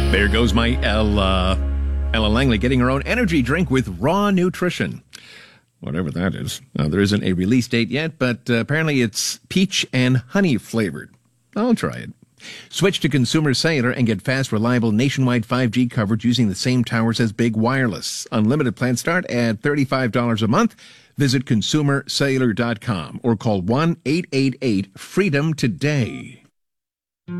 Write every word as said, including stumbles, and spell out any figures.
There goes my Ella. Ella Langley getting her own energy drink with raw nutrition. Whatever that is. Now, there isn't a release date yet, but uh, apparently it's peach and honey flavored. I'll try it. Switch to Consumer Cellular and get fast, reliable nationwide five G coverage using the same towers as Big Wireless. Unlimited plans start at thirty-five dollars a month. Visit consumer cellular dot com or call one eight eight eight freedom today.